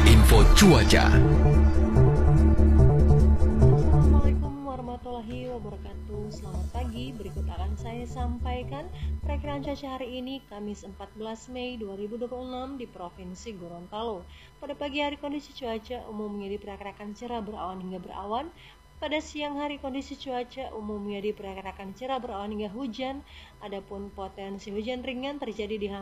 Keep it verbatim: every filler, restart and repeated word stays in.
Info cuaca. Assalamualaikum warahmatullahi wabarakatuh. Selamat pagi, berikut akan saya sampaikan perakiraan cuaca hari ini Kamis empat belas Mei dua ribu dua puluh enam di Provinsi Gorontalo. Pada pagi hari kondisi cuaca umumnya diperkirakan cerah berawan hingga berawan. Pada siang hari kondisi cuaca umumnya diperkirakan cerah berawan hingga hujan. Adapun potensi hujan ringan terjadi di